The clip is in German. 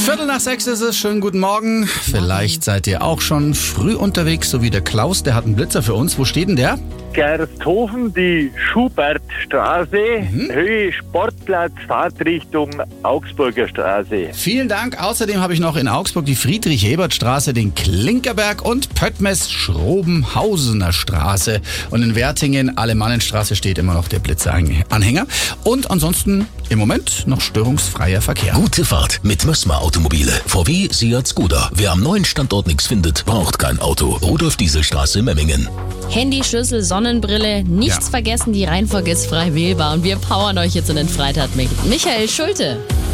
5:15 ist es. Schönen guten Morgen. Vielleicht seid ihr auch schon früh unterwegs, so wie der Klaus. Der hat einen Blitzer für uns. Wo steht denn der? Gersthofen, die Schubertstraße, Höhe Sportplatz, Fahrtrichtung Augsburger Straße. Vielen Dank. Außerdem habe ich noch in Augsburg die Friedrich-Ebert-Straße, den Klinkerberg und Pöttmes-Schrobenhausener Straße. Und in Wertingen, Alemannenstraße, steht immer noch der Blitzeranhänger. Und ansonsten im Moment noch störungsfreier Verkehr. Gute Fahrt mit Mössmer Automobile. VW, Seat, Skoda. Wer am neuen Standort nichts findet, braucht kein Auto. Rudolf-Diesel-Straße, Memmingen. Handy, Schlüssel, Sonnenbrille, nichts vergessen, die Reihenfolge ist frei wählbar und wir powern euch jetzt in den Freitag mit Michael Schulte.